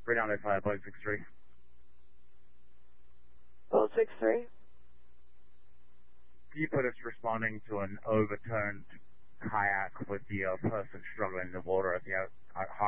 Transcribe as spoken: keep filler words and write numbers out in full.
Radon eight five, boat six three. Boat six three. Can you put us responding to an overturned kayak with the uh, person struggling in the water at the out, uh,